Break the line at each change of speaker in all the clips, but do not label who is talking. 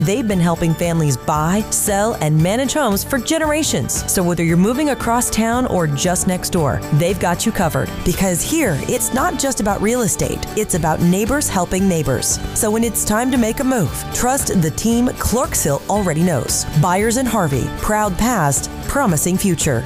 They've been helping families buy, sell, and manage homes for generations. So whether you're moving across town or just next door, they've got you covered. Because here, it's not just about real estate, it's about neighbors helping neighbors. So when it's time to make a move, trust the team Clarksville already knows. Byers and Harvey, proud past, promising future.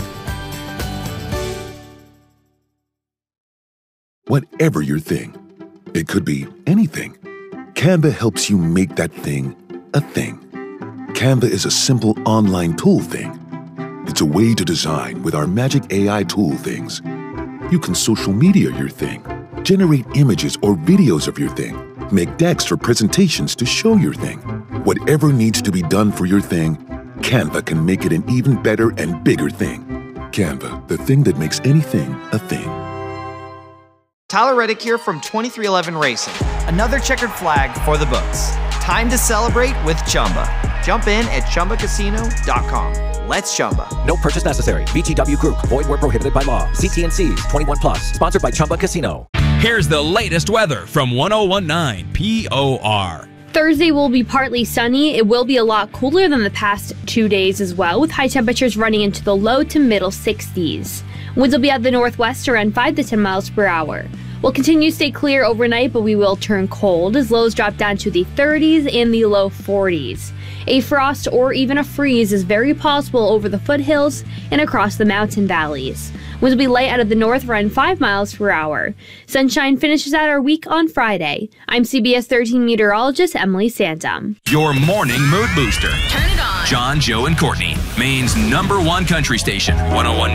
Whatever your thing, it could be anything. Canva helps you make that thing a thing. Canva is a simple online tool thing. It's a way to design with our magic AI tool things. You can social media your thing, generate images or videos of your thing, make decks or presentations to show your thing. Whatever needs to be done for your thing, Canva can make it an even better and bigger thing. Canva, the thing that makes anything a thing.
Tyler Reddick here from 23XI Racing. Another checkered flag for the books. Time to celebrate with Chumba. Jump in at ChumbaCasino.com. Let's Chumba.
No purchase necessary. VGW Group. Void where prohibited by law. See T&Cs. 21+. Sponsored by Chumba Casino.
Here's the latest weather from 1019 POR.
Thursday will be partly sunny. It will be a lot cooler than the past 2 days as well, with high temperatures running into the low to middle 60s. Winds will be at the northwest around 5 to 10 miles per hour. We'll continue to stay clear overnight, but we will turn cold as lows drop down to the 30s and the low 40s. A frost or even a freeze is very possible over the foothills and across the mountain valleys. Winds will be light out of the north around 5 miles per hour. Sunshine finishes out our week on Friday. I'm CBS 13 meteorologist Emily Santum.
Your morning mood booster.
Turn it on.
John, Joe, and Courtney, Maine's #1 country station, 1019